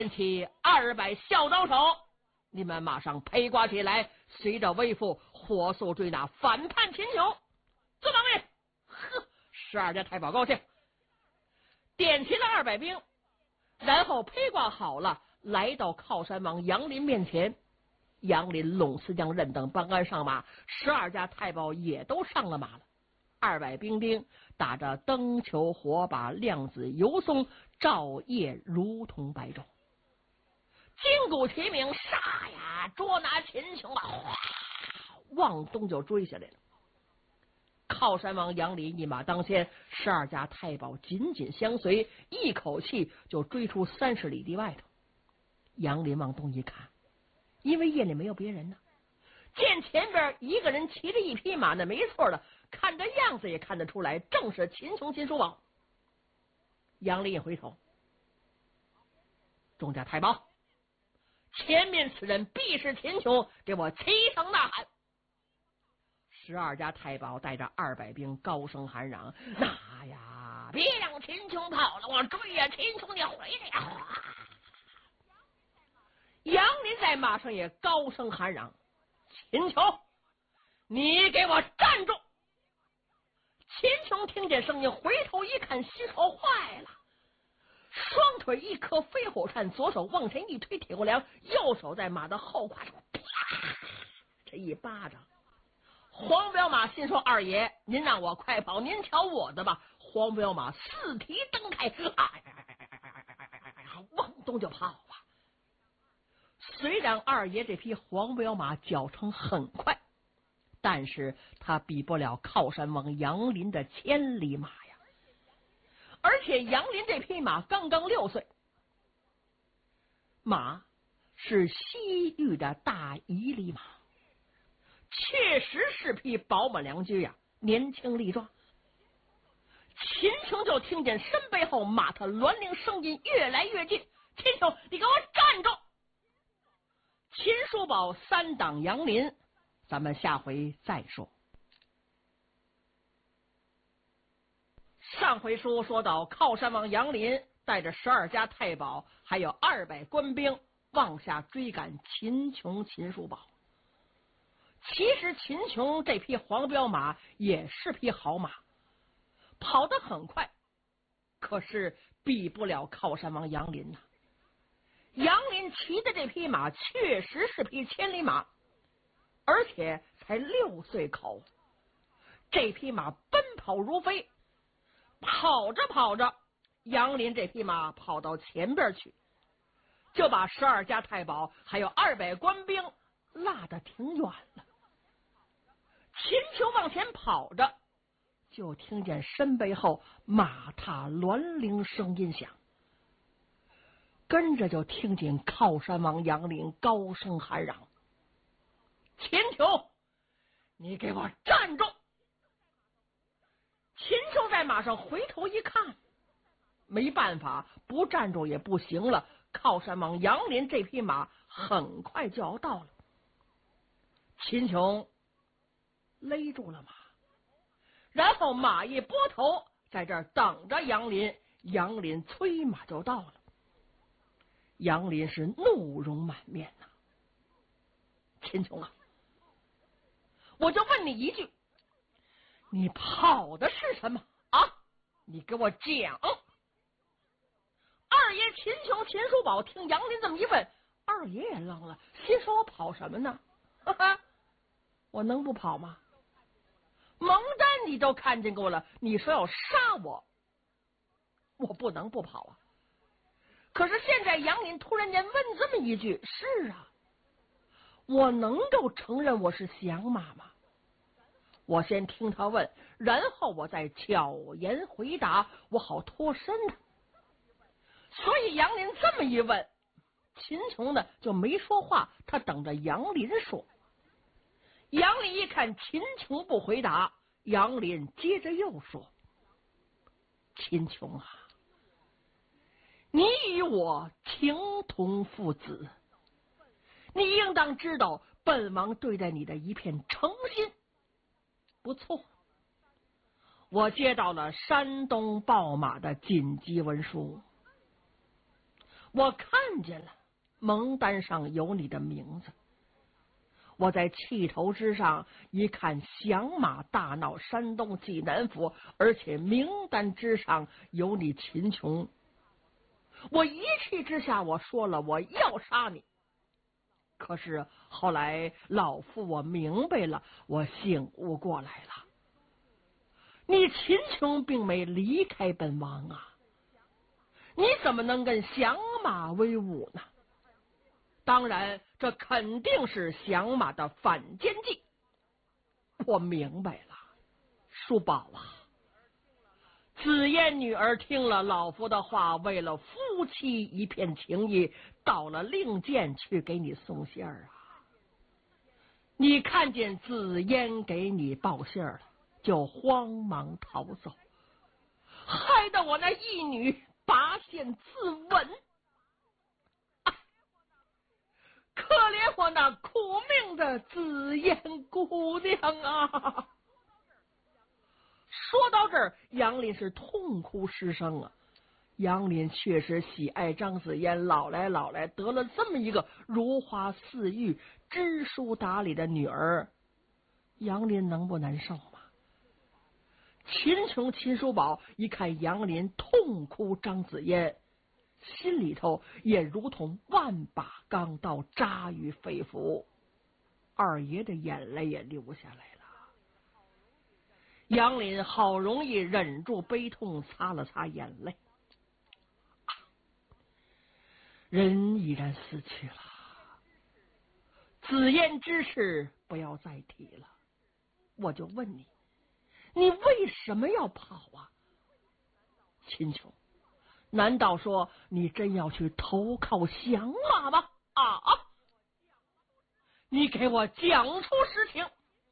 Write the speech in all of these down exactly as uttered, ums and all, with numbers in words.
起二百小刀手，你们马上披挂起来，随着为父火速追那反叛秦琼。这帮人，呵，十二家太保高兴，点齐了二百兵，然后披挂好了，来到靠山王杨林面前。杨林、陇思江、任等帮鞍上马，十二家太保也都上了马了。二百兵丁打着灯球火把，亮子游松，照夜如同白昼。金鼓齐鸣，杀呀！捉拿秦琼啊！哗，往东就追下来了。靠山王杨林一马当先，十二家太保紧紧相随，一口气就追出三十里地外头。杨林往东一看，因为夜里没有别人呢，见前边一个人骑着一匹马，那没错了，看这样子也看得出来，正是秦琼秦叔宝。杨林一回头，众家太保，前面此人必是秦琼，给我齐声呐喊！十二家太保带着二百兵高声喊嚷：“那呀，别让秦琼跑了，我追呀！秦琼你回来呀！”杨林在马上也高声喊嚷：“秦琼，你给我站住！”秦琼听见声音，回头一看，心头坏了，双腿一颗飞火扇，左手往前一推铁骨梁，右手在马的后胯上啪，这一巴掌。黄骠马心说：“二爷，您让我快跑，您瞧我的吧！”黄骠马四蹄蹬开，哎，往东就跑啊！虽然二爷这匹黄骠马脚程很快，但是他比不了靠山王杨林的千里马呀。而且杨林这匹马刚刚六岁，马是西域的大夷里马，确实是匹宝马良驹呀，年轻力壮。秦琼就听见身背后马踏銮铃声音越来越近，秦琼，你给我站住！秦叔宝三挡杨林，咱们下回再说。上回书说到，靠山王杨林带着十二家太保还有二百官兵往下追赶秦琼、秦叔宝。其实秦琼这匹黄骠马也是匹好马，跑得很快，可是比不了靠山王杨林呐、啊。杨林骑的这匹马确实是匹千里马，而且才六岁口。这匹马奔跑如飞，跑着跑着，杨林这匹马跑到前边去，就把十二家太保还有二百官兵落得挺远了。秦琼往前跑着，就听见身背后马踏銮铃声音响，跟着就听见靠山王杨林高声喊嚷：“秦琼，你给我站住！”秦琼在马上回头一看，没办法，不站住也不行了。靠山王杨林这匹马很快就要到了，秦琼勒住了马，然后马一拨头，在这儿等着杨林。杨林催马就到了。杨林是怒容满面呐、啊，秦琼啊，我就问你一句，你跑的是什么啊？你给我讲。二爷秦琼、秦叔宝听杨林这么一问，二爷也愣了，心说我跑什么呢？哈哈，我能不跑吗？蒙丹你都看见过了，你说要杀我，我不能不跑啊。可是现在杨林突然间问这么一句，是啊，我能够承认我是降马吗？我先听他问，然后我再巧言回答，我好脱身呢。所以杨林这么一问，秦琼呢就没说话，他等着杨林说。杨林一看秦琼不回答，杨林接着又说：“秦琼啊，你与我情同父子，你应当知道本王对待你的一片诚心。不错，我接到了山东报马的紧急文书， 我看见了，蒙单上有你的名字。我在气头之上一看，响马大闹山东济南府，而且名单之上有你秦琼。我一气之下，我说了我要杀你。可是后来老夫我明白了，我醒悟过来了，你秦琼并没离开本王啊，你怎么能跟响马为伍呢？当然，这肯定是响马的反间计。我明白了，叔宝啊，紫嫣女儿听了老夫的话，为了夫妻一片情谊，到了令箭去给你送信儿啊。你看见紫嫣给你报信儿了，就慌忙逃走，害得我那义女拔剑自刎。可怜我那苦命的紫嫣姑娘啊！说到这儿，杨林是痛哭失声啊。杨林确实喜爱张紫嫣，老来老来得了这么一个如花似玉、知书达理的女儿，杨林能不难受吗？秦琼、秦叔宝一看杨林痛哭张紫嫣，心里头也如同万把钢刀扎于肺腑，二爷的眼泪也流下来了。杨林好容易忍住悲痛，擦了擦眼泪。人已然死去了，紫嫣之事不要再提了。我就问你，你为什么要跑啊？秦琼，难道说你真要去投靠响马吗？啊！你给我讲出实情。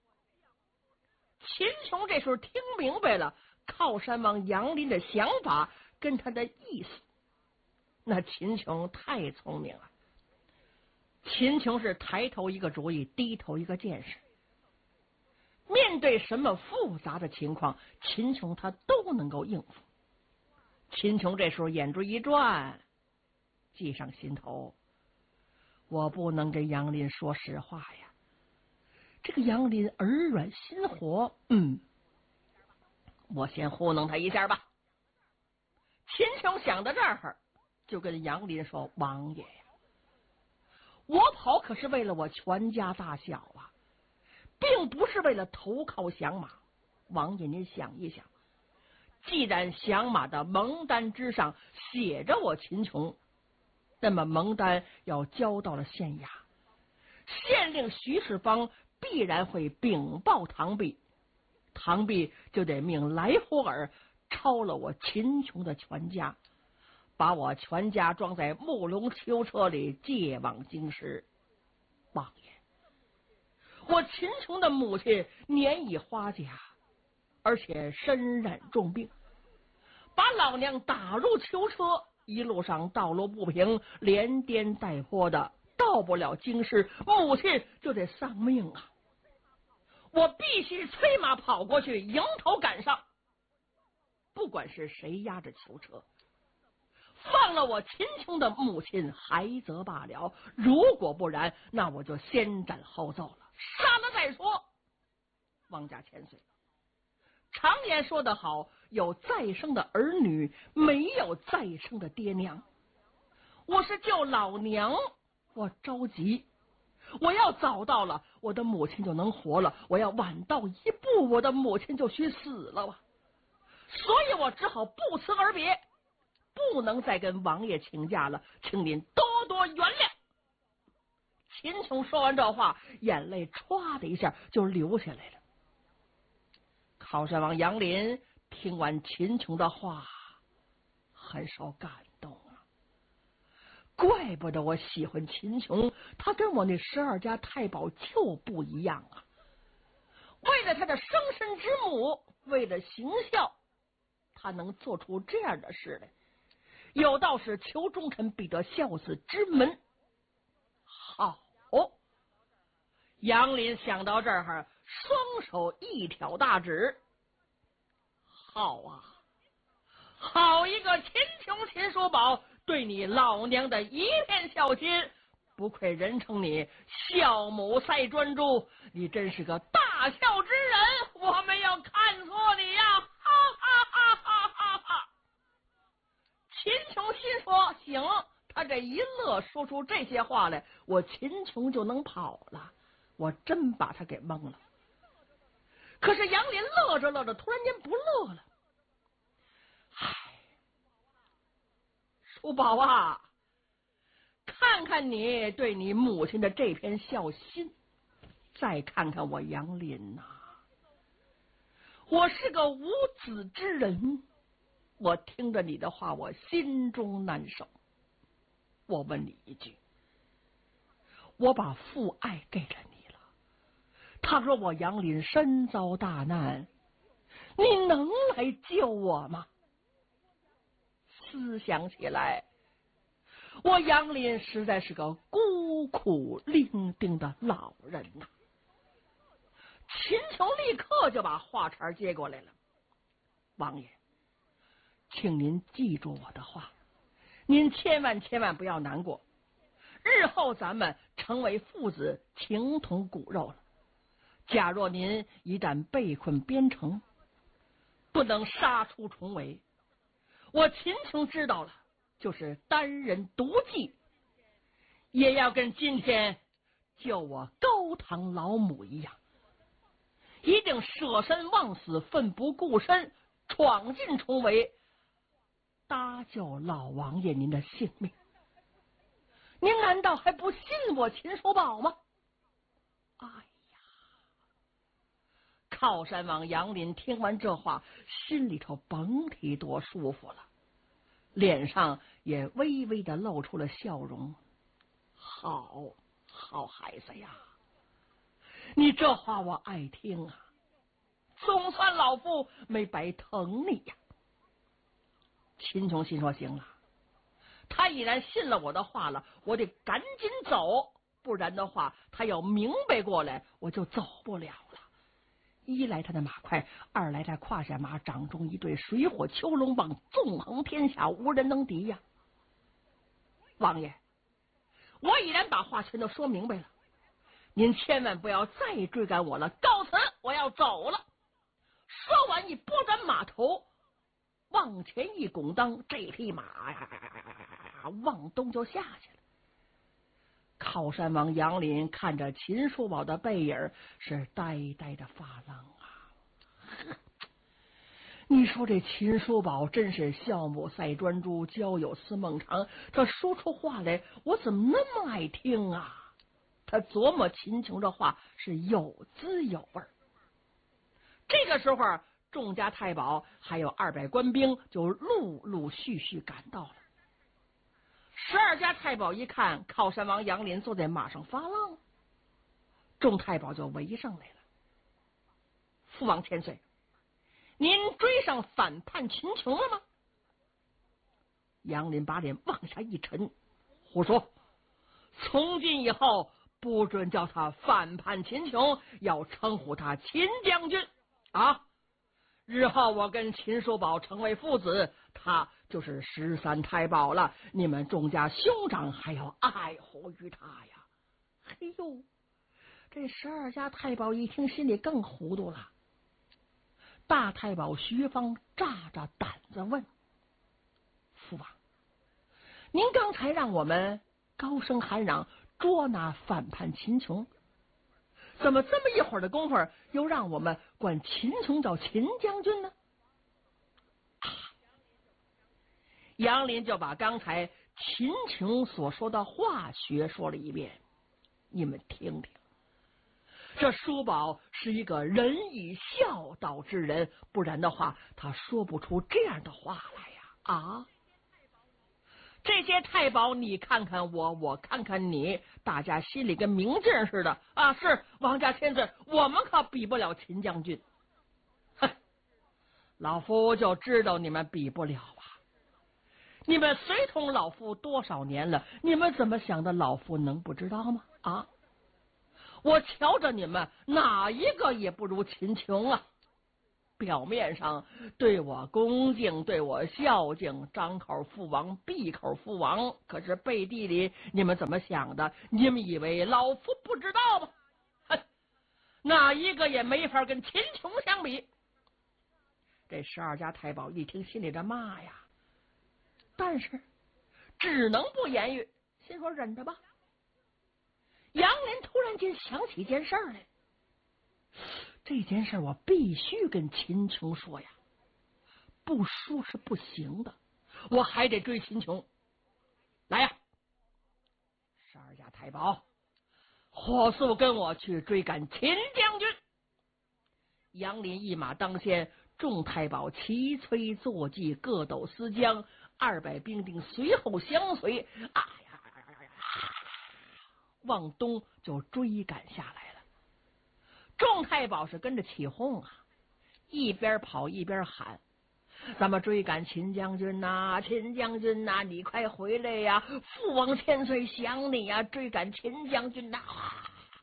秦琼这时候听明白了靠山王杨林的想法跟他的意思。那秦琼太聪明了，秦琼是抬头一个主意，低头一个见识。面对什么复杂的情况，秦琼他都能够应付。秦琼这时候眼珠一转，记上心头，我不能跟杨林说实话呀。这个杨林耳软心活，嗯，我先糊弄他一下吧。秦琼想到这儿，就跟杨林说：“王爷呀，我跑可是为了我全家大小啊，并不是为了投靠响马。王爷您想一想，既然响马的蒙单之上写着我秦琼，那么蒙单要交到了县衙，县令徐世芳必然会禀报唐弼，唐弼就得命来霍尔抄了我秦琼的全家，把我全家装在木龙囚车里借往京师。王爷，我秦琼的母亲年已花甲，而且身染重病，把老娘打入囚车，一路上道路不平，连颠带坡的，到不了京师，母亲就得丧命啊！我必须催马跑过去，迎头赶上。不管是谁押着囚车，放了我秦琼的母亲还则罢了，如果不然，那我就先斩后奏了，杀了再说。王家千岁，常言说得好，有再生的儿女，没有再生的爹娘。我是救老娘，我着急，我要早到了，我的母亲就能活了；我要晚到一步，我的母亲就须死了啊！所以我只好不辞而别，不能再跟王爷请假了，请您多多原谅。秦琼说完这话，眼泪唰的一下就流下来了。靠山王杨林听完秦琼的话，很受感动啊！怪不得我喜欢秦琼，他跟我那十二家太保就不一样啊！为了他的生身之母，为了行孝，他能做出这样的事来。有道是求忠臣必得孝子之门。好，杨林想到这儿，双手一挑大指，好啊，好一个秦琼秦叔宝， 对你老娘的一片孝心，不愧人称你孝母赛专诸，你真是个大孝之人，我没有看错你呀！哈哈哈哈哈哈！秦琼心说行，他这一乐，说出这些话来，我秦琼就能跑了，我真把他给蒙了。可是杨林乐着乐着，突然间不乐了。唉，叔宝啊，看看你对你母亲的这片孝心，再看看我杨林呐、啊，我是个无子之人，我听着你的话，我心中难受。我问你一句，我把父爱给了你了，倘若我杨林身遭大难，你能来救我吗？思想起来，我杨林实在是个孤苦伶仃的老人呐、啊。秦琼立刻就把话茬接过来了，王爷，请您记住我的话，您千万千万不要难过，日后咱们成为父子，情同骨肉了。假若您一旦被困边城，不能杀出重围，我秦琼知道了，就是单人独骑，也要跟今天救我高堂老母一样，一定舍身忘死，奋不顾身，闯进重围，搭救老王爷您的性命。您难道还不信我秦叔宝吗？哎呀，靠山王杨林听完这话，心里头甭提多舒服了，脸上也微微的露出了笑容。好好孩子呀，你这话我爱听啊，总算老夫没白疼你呀。秦琼心说行了，他已然信了我的话了，我得赶紧走，不然的话他要明白过来，我就走不了了。一来他的马快，二来他胯下马掌中一对水火虬龙棒，纵横天下无人能敌呀。王爷，我已然把话全都说明白了，您千万不要再追赶我了，告辞，我要走了。说完一拨转马头，往前一拱裆，这匹马呀往东就下去了。靠山王杨林看着秦叔宝的背影，是呆呆的发愣啊！你说这秦叔宝真是孝母赛专诸，交友似孟尝，他说出话来，我怎么那么爱听啊？他琢磨秦琼这话是有滋有味。这个时候，众家太保还有二百官兵就陆陆续续赶到了。十二家太保一看靠山王杨林坐在马上发愣，众太保就围上来了。父王千岁，您追上反叛秦琼了吗？杨林把脸往下一沉，胡说！从今以后不准叫他反叛秦琼，要称呼他秦将军啊！日后我跟秦叔宝成为父子，他就是十三太保了，你们众家兄长还要爱护于他呀！嘿呦，这十二家太保一听，心里更糊涂了。大太保徐芳炸着胆子问：父王，您刚才让我们高声喊嚷捉拿反叛秦琼，怎么这么一会儿的功夫，又让我们管秦琼叫秦将军呢？啊！杨林就把刚才秦琼所说的话学说了一遍，你们听听。这叔宝是一个仁义孝道之人，不然的话，他说不出这样的话来呀！啊！这些太保，你看看我，我看看你，大家心里跟明镜似的啊！是王家千岁，我们可比不了秦将军。哼，老夫就知道你们比不了啊！你们随同老夫多少年了，你们怎么想的？老夫能不知道吗？啊！我瞧着你们哪一个也不如秦琼啊！ 表面上对我恭敬，对我孝敬，张口父王，闭口父王，可是背地里你们怎么想的？你们以为老夫不知道吗？哼，哪一个也没法跟秦琼相比。这十二家太保一听，心里这骂呀，但是只能不言语，心说忍着吧。杨林突然间想起一件事来，这件事我必须跟秦琼说呀，不说是不行的，我还得追秦琼。来呀，十二家太保，火速跟我去追赶秦将军。杨林一马当先，众太保齐催坐骑，各斗司将，二百兵丁随后相随。啊呀呀呀呀！往东就追赶下来了。众太保是跟着起哄啊，一边跑一边喊：“咱们追赶秦将军呐、啊，秦将军呐、啊，你快回来呀！父王千岁想你呀！追赶秦将军呐、啊！”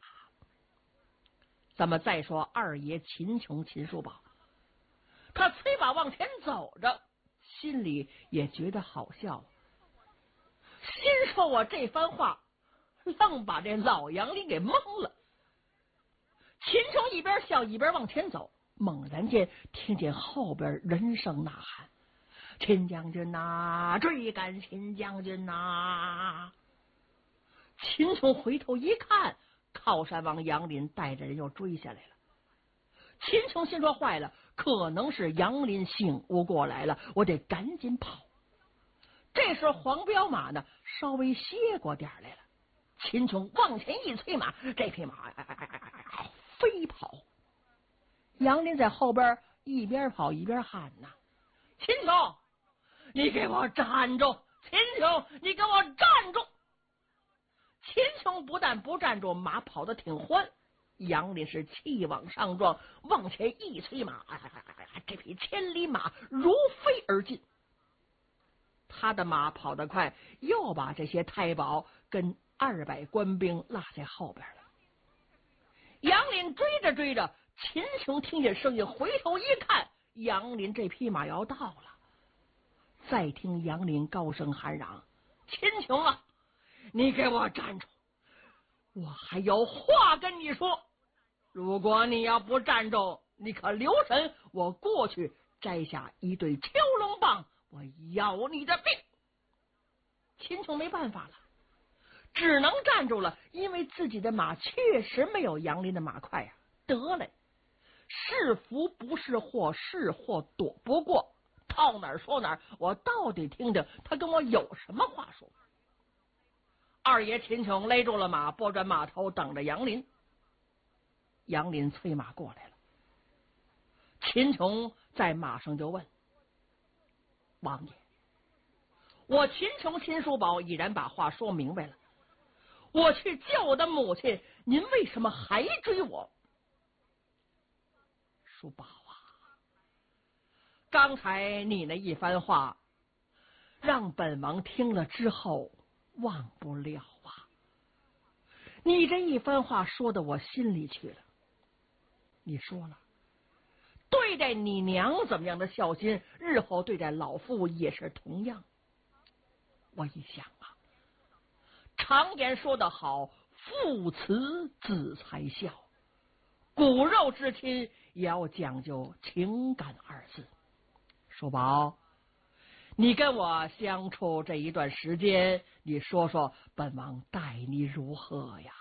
咱们再说二爷秦琼秦叔宝，他催马往前走着，心里也觉得好笑，心说我这番话愣把这老杨林给蒙了。秦琼一边笑一边往前走，猛然间听见后边人声呐喊：“秦将军呐、啊，追赶秦将军呐、啊！”秦琼回头一看，靠山王杨林带着人又追下来了。秦琼心说坏了，可能是杨林醒悟过来了，我得赶紧跑。这时候黄骠马呢稍微歇过点来了，秦琼往前一催马，这匹马哎哎哎哎哎飞跑。杨林在后边一边跑一边喊呐：“秦琼，你给我站住！秦琼，你给我站住！”秦琼不但不站住，马跑得挺欢。杨林是气往上撞，往前一催马，哎哎哎哎，这匹千里马如飞而进。他的马跑得快，又把这些太保跟二百官兵落在后边了。杨林追着追着，秦琼听见声音，回头一看，杨林这匹马要到了。再听杨林高声喊嚷：“秦琼啊，你给我站住！我还有话跟你说，如果你要不站住，你可留神我过去摘下一对蛟龙棒，我要你的命！”秦琼没办法了，只能站住了，因为自己的马确实没有杨林的马快呀、啊。得嘞，是福不是祸，是祸躲不过，到哪儿说哪儿，我到底听听他跟我有什么话说。二爷秦琼勒住了马，拨转马头等着杨林。杨林催马过来了，秦琼在马上就问：“王爷，我秦琼秦叔宝已然把话说明白了，我去救我的母亲，您为什么还追我？”叔宝啊，刚才你那一番话让本王听了之后忘不了啊！你这一番话说到我心里去了。你说了，对待你娘怎么样的孝心，日后对待老父也是同样。我一想啊，常言说得好，父慈子才孝，骨肉之亲也要讲究情感二字。叔宝，你跟我相处这一段时间，你说说本王待你如何呀？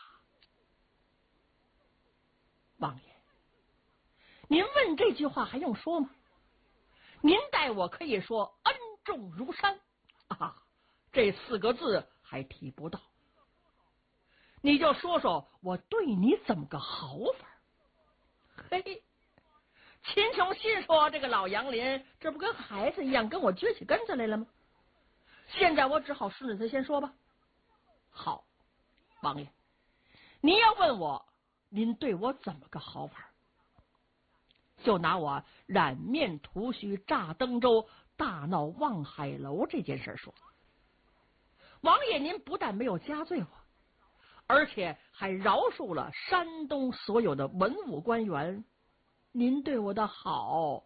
王爷，您问这句话还用说吗？您待我可以说恩重如山啊，这四个字还提不到。你就说说我对你怎么个好法？嘿，秦琼心说这个老杨林这不跟孩子一样跟我撅起根子来了吗？现在我只好顺着他先说吧。好，王爷，你要问我您对我怎么个好法，就拿我染面涂须炸登州大闹望海楼这件事说。王爷您不但没有加罪我，而且还饶恕了山东所有的文武官员， 您对我的好，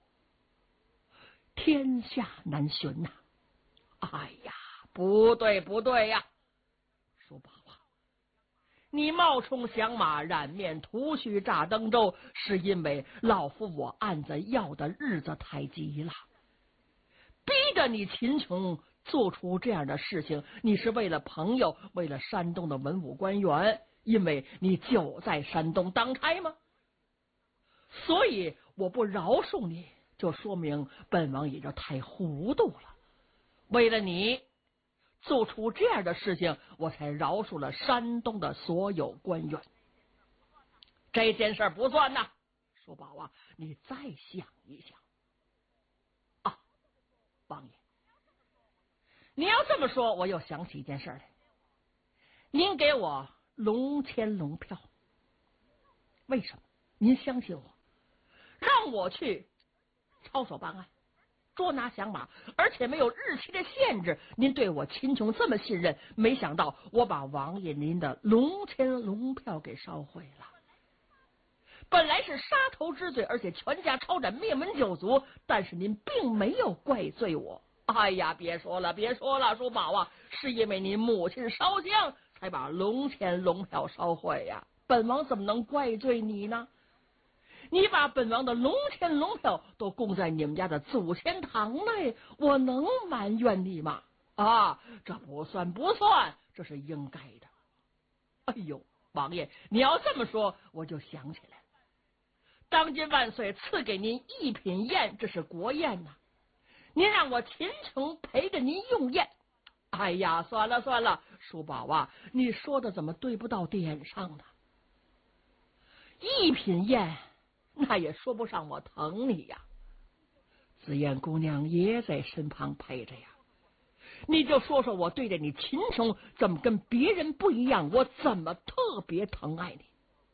天下难寻呐、啊！哎呀，不对不对呀，叔宝啊，你冒充响马，染面涂须，炸登州，是因为老夫我案子要的日子太急了，逼着你秦琼做出这样的事情。你是为了朋友，为了山东的文武官员，因为你就在山东当差吗？所以我不饶恕你，就说明本王也就太糊涂了。为了你做出这样的事情，我才饶恕了山东的所有官员。这件事不算呐，叔宝啊，你再想一想啊，王爷，你要这么说，我又想起一件事来。您给我龙签龙票，为什么？您相信我，让我去操守办案，捉拿响马，而且没有日期的限制。您对我秦琼这么信任，没想到我把王爷您的龙签龙票给烧毁了。本来是杀头之罪，而且全家抄斩，灭门九族，但是您并没有怪罪我。哎呀，别说了，别说了，叔宝啊，是因为您母亲烧香，才把龙签龙票烧毁呀。本王怎么能怪罪你呢？你把本王的龙签龙票都供在你们家的祖先堂内，我能埋怨你吗？啊，这不算不算，这是应该的。哎呦，王爷，你要这么说，我就想起来了，当今万岁赐给您一品宴，这是国宴呐、啊，您让我秦琼陪着您用宴。哎呀，算了算了，叔宝啊，你说的怎么对不到点上呢？一品宴那也说不上我疼你呀，紫燕姑娘也在身旁陪着呀。你就说说我对着你秦琼怎么跟别人不一样，我怎么特别疼爱你？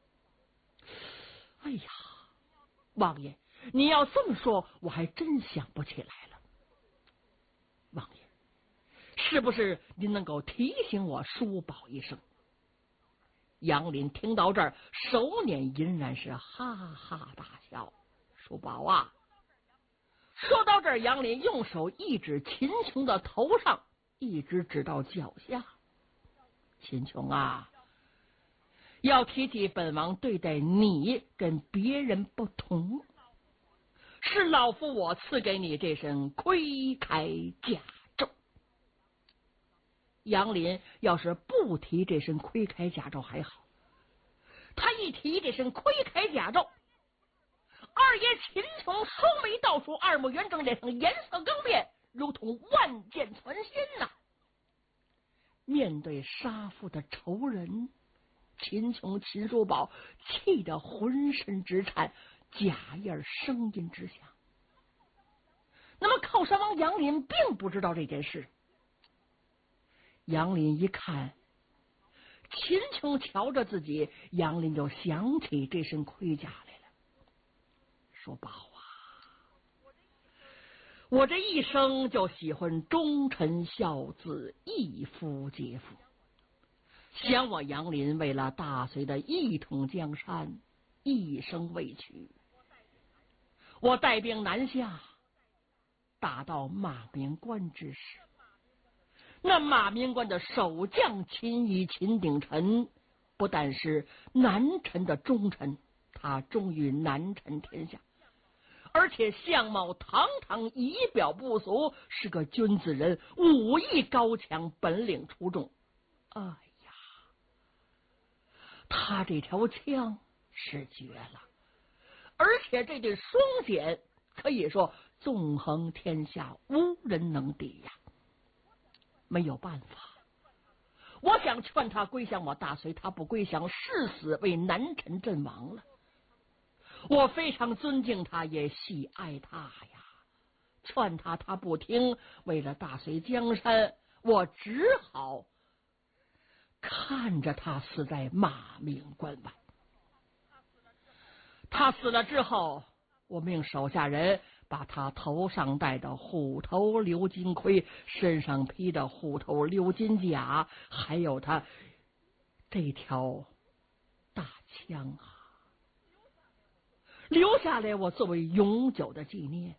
哎呀，王爷，你要这么说，我还真想不起来了。王爷，是不是您能够提醒我叔宝一声？杨林听到这儿，手捻银然是哈哈大笑。叔宝啊，说到这儿，杨林用手一指秦琼的头上，一直指到脚下。秦琼啊，要提起本王对待你跟别人不同，是老夫我赐给你这身盔铠甲胄。杨林要是不提这身盔铠甲胄还好，他一提这身盔铠甲胄，二爷秦琼双眉倒竖，二目圆睁，脸上颜色更变，如同万箭穿心呐、啊。面对杀父的仇人，秦琼秦叔宝气得浑身直颤，假叶声音直响。那么靠山王杨林并不知道这件事。杨林一看秦琼瞧着自己，杨林就想起这身盔甲来了。说宝啊，我这一生就喜欢忠臣孝子，义夫节妇。想我杨林为了大隋的一统江山，一生未娶。我带兵南下，打到马明关之时，那马明关的守将秦仪、秦鼎臣，不但是南臣的忠臣，他忠于南臣天下，而且相貌堂堂，仪表不俗，是个君子人，武艺高强，本领出众。哎呀，他这条枪是绝了，而且这对双锏可以说纵横天下，无人能敌呀。没有办法，我想劝他归降我大隋，他不归降，誓死为南臣阵亡了。我非常尊敬他，也喜爱他呀，劝他他不听，为了大隋江山，我只好看着他死在马明关外。他死了之后，我命手下人把他头上戴的虎头鎏金盔，身上披的虎头鎏金甲，还有他这条大枪啊， 留下来我作为永久的纪念。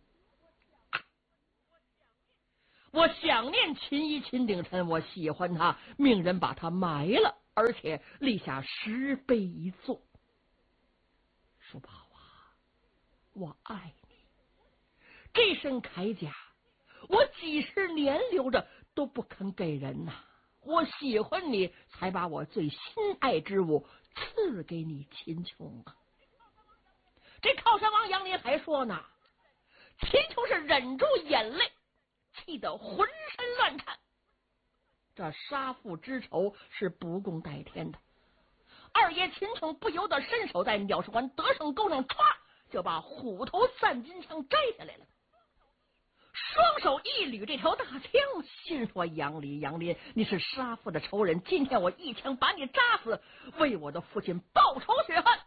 我想念秦一秦鼎臣，我喜欢他，命人把他埋了，而且立下石碑一座。叔宝啊，我爱你，这身铠甲我几十年留着都不肯给人呐、啊。我喜欢你，才把我最心爱之物赐给你秦琼啊。这靠山王杨林还说呢，秦琼是忍住眼泪，气得浑身乱颤。这杀父之仇是不共戴天的。二爷秦琼不由得伸手在鸟市环得胜钩上歘，就把虎头散金枪摘下来了，双手一捋这条大枪，心说杨林杨林，你是杀父的仇人，今天我一枪把你扎死，为我的父亲报仇雪恨，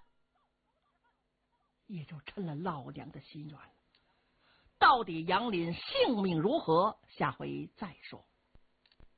也就成了老娘的心愿了。到底杨林性命如何，下回再说。